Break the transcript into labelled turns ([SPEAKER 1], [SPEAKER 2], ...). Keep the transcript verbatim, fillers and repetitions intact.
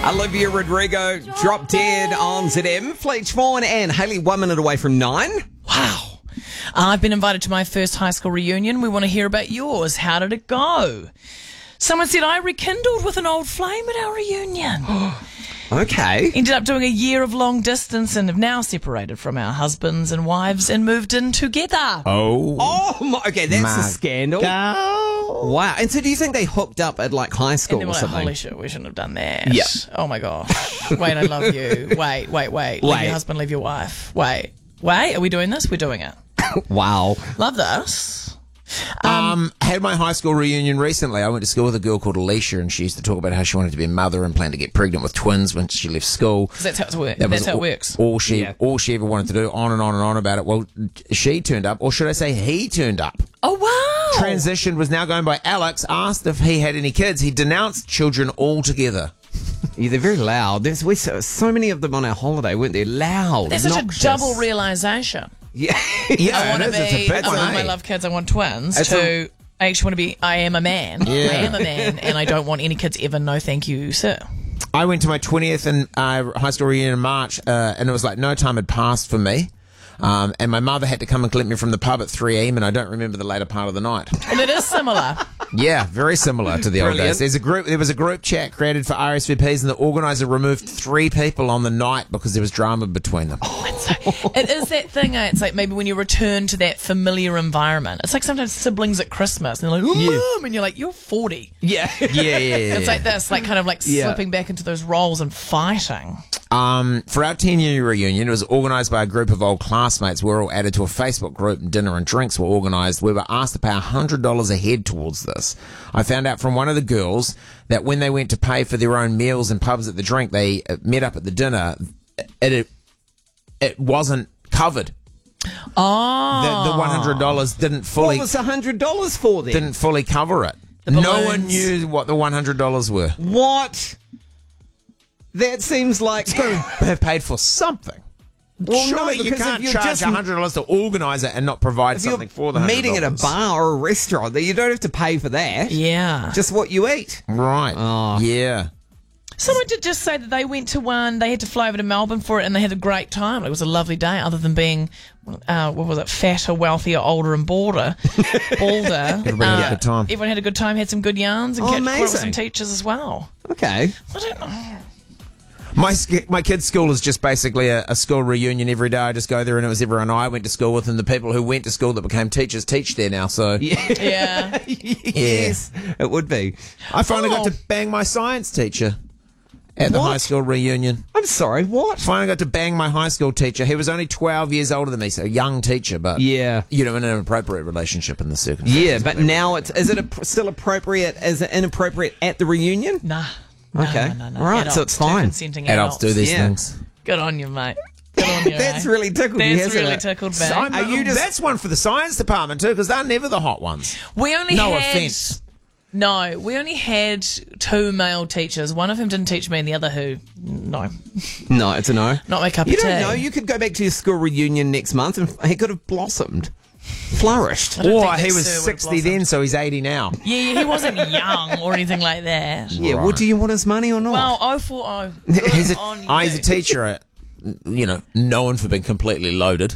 [SPEAKER 1] Olivia Rodrigo, Drop Dead on Z M. Fleet Vaughan and Hayley, one minute away from nine.
[SPEAKER 2] Wow. I've been invited to my first high school reunion. We want to hear about yours. How did it go? Someone said I rekindled with an old flame at our reunion.
[SPEAKER 1] Okay.
[SPEAKER 2] Ended up doing a year of long distance and have now separated from our husbands and wives and moved in together.
[SPEAKER 3] Oh.
[SPEAKER 1] Oh, my, okay, that's
[SPEAKER 3] My
[SPEAKER 1] a scandal.
[SPEAKER 3] God.
[SPEAKER 1] Wow. And so do you think they hooked up at like high
[SPEAKER 2] And
[SPEAKER 1] school
[SPEAKER 2] then
[SPEAKER 1] or
[SPEAKER 2] we're like,
[SPEAKER 1] something?
[SPEAKER 2] holy shit, we shouldn't have done that.
[SPEAKER 1] Yeah.
[SPEAKER 2] Oh my gosh. Wait, I love you. Wait, wait, wait. Leave
[SPEAKER 1] Wait.
[SPEAKER 2] your husband, leave your wife. Wait. Wait, are we doing this? We're doing it.
[SPEAKER 1] Wow.
[SPEAKER 2] Love this.
[SPEAKER 3] Um, had my high school reunion recently. I went to school with a girl called Alicia, and she used to talk about how she wanted to be a mother and planned to get pregnant with twins when she left school.
[SPEAKER 2] Because that's how it works.
[SPEAKER 3] That was
[SPEAKER 2] That's how it
[SPEAKER 3] all-
[SPEAKER 2] works.
[SPEAKER 3] All she,
[SPEAKER 1] Yeah.
[SPEAKER 3] all she ever wanted to do. On and on and on about it. Well, she turned up, or should I say, he turned up.
[SPEAKER 2] Oh, wow.
[SPEAKER 3] Transitioned, was now going by Alex. Asked if he had any kids. He denounced children altogether.
[SPEAKER 1] Yeah, they're very loud. There's we saw so many of them on our holiday, weren't they? Loud.
[SPEAKER 2] That's such a
[SPEAKER 1] obnoxious.
[SPEAKER 2] double realisation.
[SPEAKER 1] Yeah.
[SPEAKER 3] Yeah,
[SPEAKER 2] I want to
[SPEAKER 3] it is. It's
[SPEAKER 2] be,
[SPEAKER 3] a big
[SPEAKER 2] I
[SPEAKER 3] one,
[SPEAKER 2] want
[SPEAKER 3] eh?
[SPEAKER 2] I love kids, I want twins.
[SPEAKER 1] It's
[SPEAKER 2] to, I actually want to be, I am a man.
[SPEAKER 3] Yeah.
[SPEAKER 2] I am a man, and I don't want any kids ever. No, thank you, sir.
[SPEAKER 3] I went to my twentieth and uh, high school reunion in March, uh, and it was like no time had passed for me. Um, and my mother had to come and collect me from the pub at three a.m. and I don't remember the later part of the night.
[SPEAKER 2] And it is similar.
[SPEAKER 3] Yeah, very similar to the old
[SPEAKER 1] Brilliant.
[SPEAKER 3] days. There's a group. There was a group chat created for R S V Ps, and the organizer removed three people on the night because there was drama between them.
[SPEAKER 2] It is that thing, eh? It's like maybe when you return to that familiar environment. It's like sometimes siblings at Christmas, and they're like, oh,
[SPEAKER 1] Yeah.
[SPEAKER 2] Mum, and you're like, you're forty.
[SPEAKER 1] Yeah.
[SPEAKER 3] Yeah, yeah, yeah.
[SPEAKER 2] It's like this, like kind of like
[SPEAKER 1] Yeah.
[SPEAKER 2] slipping back into those roles and fighting.
[SPEAKER 3] Um, for our ten-year reunion, it was organised by a group of old classmates. We were all added to a Facebook group, and dinner and drinks were organised. We were asked to pay one hundred dollars a head towards this. I found out from one of the girls that when they went to pay for their own meals and pubs at the drink, they uh, met up at the dinner. It, it, it wasn't covered.
[SPEAKER 2] Oh.
[SPEAKER 3] The, the one hundred dollars didn't fully
[SPEAKER 1] What was one hundred dollars for then?
[SPEAKER 3] didn't fully cover it.
[SPEAKER 2] The
[SPEAKER 3] No one
[SPEAKER 2] balloons.
[SPEAKER 3] knew what the one hundred dollars were.
[SPEAKER 1] What? That seems like...
[SPEAKER 3] Have paid for something.
[SPEAKER 1] Well, no,
[SPEAKER 3] Surely you
[SPEAKER 1] because if
[SPEAKER 3] can't
[SPEAKER 1] you're
[SPEAKER 3] charge
[SPEAKER 1] just-
[SPEAKER 3] one hundred dollars to organise it and not provide
[SPEAKER 1] If you're
[SPEAKER 3] something for the one hundred dollars.
[SPEAKER 1] meeting at a bar or a restaurant, then you don't have to pay for that.
[SPEAKER 2] Yeah.
[SPEAKER 1] Just what you eat.
[SPEAKER 3] Right.
[SPEAKER 1] Oh.
[SPEAKER 3] Yeah.
[SPEAKER 2] Someone did just say that they went to one, they had to fly over to Melbourne for it, and they had a great time. It was a lovely day, other than being, uh, what was it, fatter, wealthier, older, and balder. balder.
[SPEAKER 3] Everybody had a good time.
[SPEAKER 2] Everyone had a good time, had some good yarns, and
[SPEAKER 1] Oh,
[SPEAKER 2] kept caught up with
[SPEAKER 1] amazing.
[SPEAKER 2] some teachers as well.
[SPEAKER 1] Okay.
[SPEAKER 2] I don't know.
[SPEAKER 3] My sk- my kid's school is just basically a, a school reunion every day. I just go there and it was everyone I went to school with, and the people who went to school that became teachers teach there now. So
[SPEAKER 2] Yeah.
[SPEAKER 1] Yes, it would be.
[SPEAKER 3] I finally
[SPEAKER 2] Oh.
[SPEAKER 3] got to bang my science teacher at the
[SPEAKER 1] What?
[SPEAKER 3] high school reunion.
[SPEAKER 1] I'm sorry, what?
[SPEAKER 3] Finally got to bang my high school teacher. He was only twelve years older than me, so a young teacher, but
[SPEAKER 1] Yeah.
[SPEAKER 3] you know, in an appropriate relationship in the circumstances.
[SPEAKER 1] Yeah, but now it's is it a, still appropriate? Is it inappropriate at the reunion?
[SPEAKER 2] Nah. No,
[SPEAKER 1] Okay.
[SPEAKER 2] No, no, no.
[SPEAKER 1] All right,
[SPEAKER 2] Adults,
[SPEAKER 1] so it's
[SPEAKER 2] two
[SPEAKER 1] fine.
[SPEAKER 2] consenting
[SPEAKER 3] Adults do these
[SPEAKER 1] Yeah.
[SPEAKER 3] things.
[SPEAKER 2] Good on you, mate. Good on you.
[SPEAKER 1] That's
[SPEAKER 2] eh?
[SPEAKER 1] really tickled you,
[SPEAKER 2] That's
[SPEAKER 1] hasn't
[SPEAKER 2] really
[SPEAKER 1] it?
[SPEAKER 2] tickled
[SPEAKER 3] So
[SPEAKER 2] me.
[SPEAKER 3] I'm-
[SPEAKER 1] Are you just-
[SPEAKER 3] That's one for the science department too, because they're never the hot ones.
[SPEAKER 2] We only
[SPEAKER 3] No
[SPEAKER 2] had,
[SPEAKER 3] offence.
[SPEAKER 2] No, we only had two male teachers. One of them didn't teach me, and the other who, no,
[SPEAKER 1] No, it's a no.
[SPEAKER 2] not my cup
[SPEAKER 1] You
[SPEAKER 2] of tea.
[SPEAKER 1] don't know. You could go back to your school reunion next month, and he could have blossomed, flourished.
[SPEAKER 2] I don't
[SPEAKER 3] Oh,
[SPEAKER 2] think
[SPEAKER 3] he
[SPEAKER 2] that
[SPEAKER 3] was
[SPEAKER 2] Sir would've
[SPEAKER 3] sixty
[SPEAKER 2] blossomed.
[SPEAKER 3] then, so he's eighty now.
[SPEAKER 2] Yeah, yeah, he wasn't young or anything like that.
[SPEAKER 1] Yeah. Well, do you want his money or not?
[SPEAKER 2] Well, oh for oh,
[SPEAKER 3] He's a,
[SPEAKER 2] good on
[SPEAKER 3] oh, he's a
[SPEAKER 2] you.
[SPEAKER 3] teacher, at, you know, known for being completely loaded.